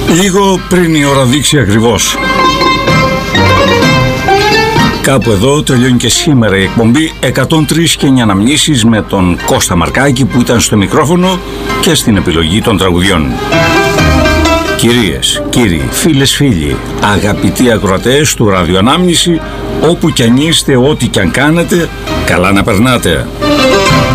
Λίγο πριν η ώρα δείξει ακριβώς. Κάπου εδώ τελειώνει και σήμερα η εκπομπή 103 και 9 αναμνήσεις με τον Κώστα Μαρκάκη που ήταν στο μικρόφωνο και στην επιλογή των τραγουδιών. Κυρίες, κύριοι, φίλες, φίλοι, αγαπητοί ακροατές του Ραδιοανάμνηση, όπου κι αν είστε, ό,τι κι αν κάνετε, καλά να περνάτε.